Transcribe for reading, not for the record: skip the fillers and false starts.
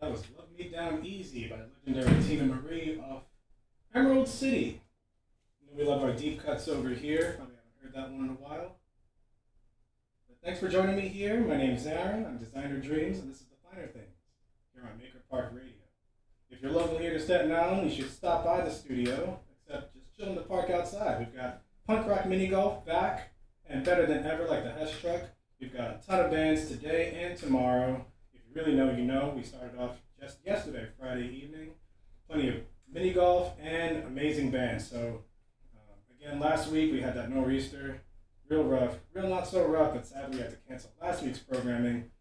That was Love Me Down Easy by the legendary Tina Marie of Emerald City. We love our deep cuts over here. Probably haven't heard that one in a while. But thanks for joining me here. My name is Aaron. I'm Designer Dreams, and this is The Finer Things here on Maker Park Radio. If you're local here to Staten Island, you should stop by the studio, except just chill in the park outside. We've got punk rock mini golf back and better than ever, like the Hess truck. We've got a ton of bands today and tomorrow. If you really know, you know. We started off just yesterday, Friday evening. Plenty of mini golf and amazing bands. So, again, last week we had that nor'easter. Real rough. Real not so rough, but sadly we had to cancel last week's programming.